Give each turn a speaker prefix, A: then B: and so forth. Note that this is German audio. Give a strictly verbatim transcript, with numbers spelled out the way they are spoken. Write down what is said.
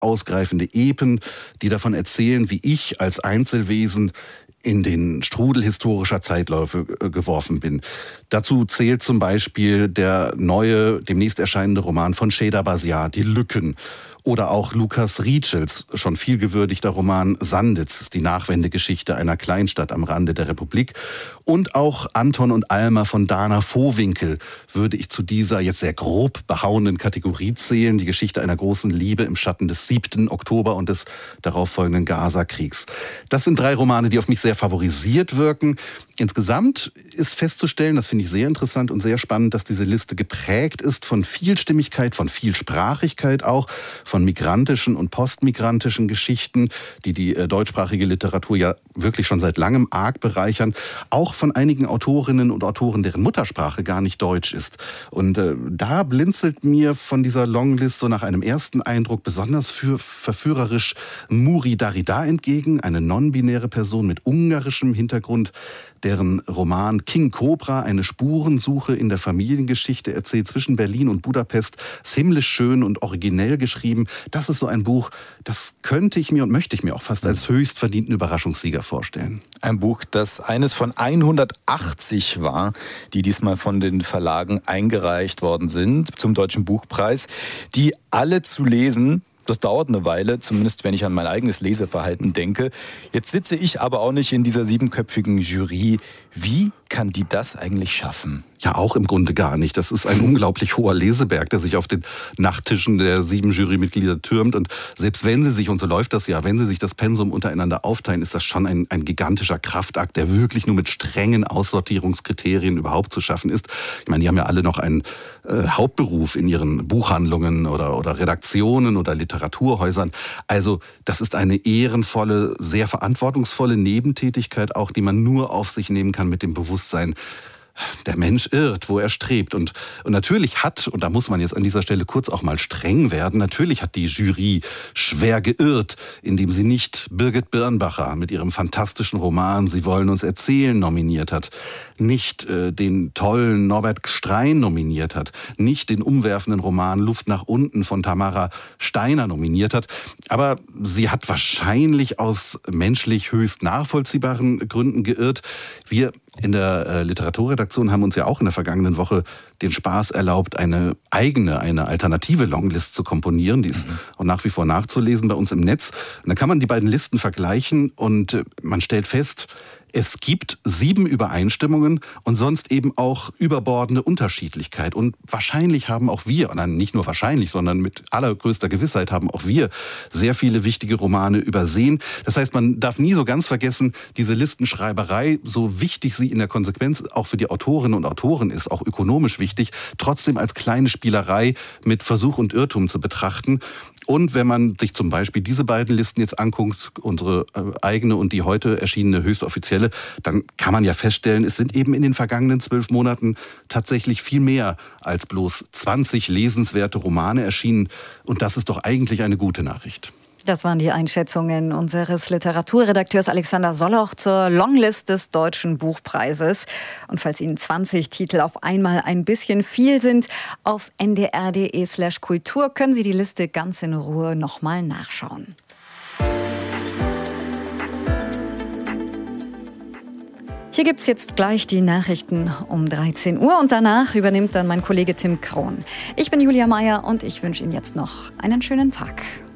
A: ausgreifende Epen, die davon erzählen, wie ich als Einzelwesen in den Strudel historischer Zeitläufe geworfen bin. Dazu zählt zum Beispiel der neue, demnächst erscheinende Roman von Sheda Basiar, Die Lücken. Oder auch Lukas Rietschels, schon viel gewürdigter Roman Sanditz, die Nachwendegeschichte einer Kleinstadt am Rande der Republik. Und auch Anton und Alma von Dana Vohwinkel würde ich zu dieser jetzt sehr grob behauenen Kategorie zählen. Die Geschichte einer großen Liebe im Schatten des siebten Oktober und des darauffolgenden Gaza-Kriegs. Das sind drei Romane, die auf mich sehr favorisiert wirken. Insgesamt ist festzustellen, das finde ich sehr interessant und sehr spannend, dass diese Liste geprägt ist von Vielstimmigkeit, von Vielsprachigkeit auch, von migrantischen und postmigrantischen Geschichten, die die äh, deutschsprachige Literatur ja wirklich schon seit langem arg bereichern. Auch von einigen Autorinnen und Autoren, deren Muttersprache gar nicht Deutsch ist. Und äh, da blinzelt mir von dieser Longlist so nach einem ersten Eindruck besonders für verführerisch Muri Darida entgegen, eine non-binäre Person mit ungarischem Hintergrund, deren Roman King Cobra eine Spurensuche in der Familiengeschichte erzählt zwischen Berlin und Budapest. Ist himmlisch schön und originell geschrieben. Das ist so ein Buch, das könnte ich mir und möchte ich mir auch fast als höchst verdienten Überraschungssieger vorstellen.
B: Ein Buch, das eines von hundertachtzig war, die diesmal von den Verlagen eingereicht worden sind zum Deutschen Buchpreis, die alle zu lesen. Das dauert eine Weile, zumindest wenn ich an mein eigenes Leseverhalten denke. Jetzt sitze ich aber auch nicht in dieser siebenköpfigen Jury. Wie kann die das eigentlich schaffen?
A: Ja, auch im Grunde gar nicht. Das ist ein unglaublich hoher Leseberg, der sich auf den Nachttischen der sieben Jurymitglieder türmt. Und selbst wenn sie sich, und so läuft das ja, wenn sie sich das Pensum untereinander aufteilen, ist das schon ein, ein gigantischer Kraftakt, der wirklich nur mit strengen Aussortierungskriterien überhaupt zu schaffen ist. Ich meine, die haben ja alle noch einen äh, Hauptberuf in ihren Buchhandlungen oder, oder Redaktionen oder Literaturhäusern. Also das ist eine ehrenvolle, sehr verantwortungsvolle Nebentätigkeit auch, die man nur auf sich nehmen kann mit dem Bewusstsein, der Mensch irrt, wo er strebt. Und, und natürlich hat, und da muss man jetzt an dieser Stelle kurz auch mal streng werden, natürlich hat die Jury schwer geirrt, indem sie nicht Birgit Birnbacher mit ihrem fantastischen Roman Sie wollen uns erzählen nominiert hat, nicht äh, den tollen Norbert Strein nominiert hat, nicht den umwerfenden Roman Luft nach unten von Tamara Steiner nominiert hat. Aber sie hat wahrscheinlich aus menschlich höchst nachvollziehbaren Gründen geirrt. Wir in der äh, Literaturredaktion haben uns ja auch in der vergangenen Woche den Spaß erlaubt, eine eigene, eine alternative Longlist zu komponieren. Die ist mhm. auch nach wie vor nachzulesen bei uns im Netz. Und dann kann man die beiden Listen vergleichen und äh, man stellt fest, es gibt sieben Übereinstimmungen und sonst eben auch überbordende Unterschiedlichkeit. Und wahrscheinlich haben auch wir, und nicht nur wahrscheinlich, sondern mit allergrößter Gewissheit haben auch wir sehr viele wichtige Romane übersehen. Das heißt, man darf nie so ganz vergessen, diese Listenschreiberei, so wichtig sie in der Konsequenz auch für die Autorinnen und Autoren ist, auch ökonomisch wichtig, trotzdem als kleine Spielerei mit Versuch und Irrtum zu betrachten. Und wenn man sich zum Beispiel diese beiden Listen jetzt anguckt, unsere eigene und die heute erschienene höchst offizielle, dann kann man ja feststellen, es sind eben in den vergangenen zwölf Monaten tatsächlich viel mehr als bloß zwanzig lesenswerte Romane erschienen. Und das ist doch eigentlich eine gute Nachricht.
C: Das waren die Einschätzungen unseres Literaturredakteurs Alexander Solloch zur Longlist des Deutschen Buchpreises. Und falls Ihnen zwanzig Titel auf einmal ein bisschen viel sind, auf ndr.de slash Kultur können Sie die Liste ganz in Ruhe nochmal nachschauen. Hier gibt's jetzt gleich die Nachrichten um dreizehn Uhr und danach übernimmt dann mein Kollege Tim Krohn. Ich bin Julia Meyer und ich wünsche Ihnen jetzt noch einen schönen Tag.